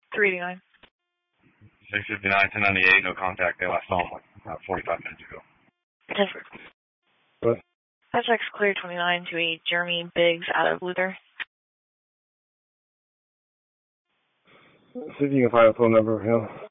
389. 659, 1098, no contact there. I saw him like about 45 minutes ago. 10. What? SX clear 29 to a Jeremy Biggs out of Luther. See if you can find a phone number for him.